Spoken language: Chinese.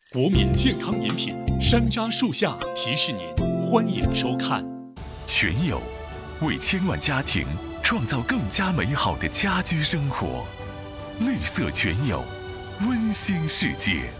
国民健康饮品，山楂树下提示您，欢迎收看。 全友为千万家庭创造更加美好的家居生活，绿色全友，温馨世界。